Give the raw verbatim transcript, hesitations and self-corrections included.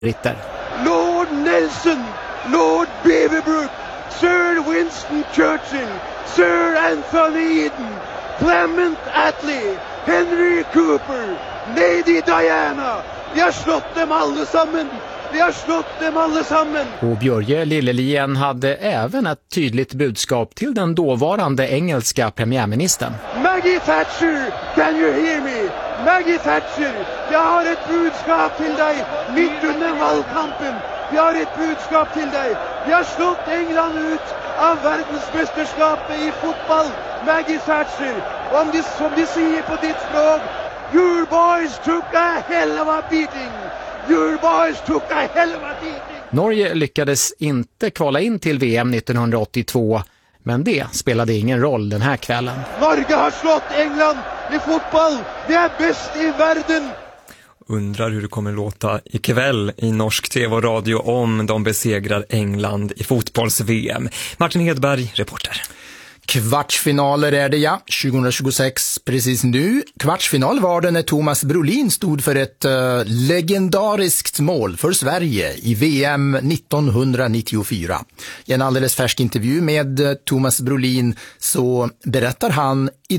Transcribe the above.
britter. Lord Nelson, Lord Beaverbrook, Sir Winston Churchill, Sir Anthony Eden, Clement Attlee, Henry Cooper, Lady Diana. Vi har slått dem allesammen. Vi har slått dem allesammen. Och Börje Lillelien hade även ett tydligt budskap till den dåvarande engelska premiärministern. Maggie Thatcher, can you hear me? Maggie Thatcher, jag har ett budskap till dig mitt under valkampen. Jag har ett budskap till dig. Vi har slått England ut av världsmästerskapet i fotboll. Maggie Thatcher, om de, som de säger på ditt språk, your boys took a hell of a beating. Your boys took a hell of a beating. Norge lyckades inte kvala in till V M nittonhundraåttiotvå, men det spelade ingen roll den här kvällen. Norge har slått England i fotboll. Vi är bäst i världen. Undrar hur det kommer låta ikväll i norsk tv och radio om de besegrar England i fotbolls-V M. Martin Hedberg, reporter. Kvartsfinaler är det, ja. tjugohundratjugosex, precis nu. Kvartsfinal var det när Thomas Brolin stod för ett uh, legendariskt mål för Sverige i V M nittonhundranittiofyra. I en alldeles färsk intervju med uh, Thomas Brolin så berättar han i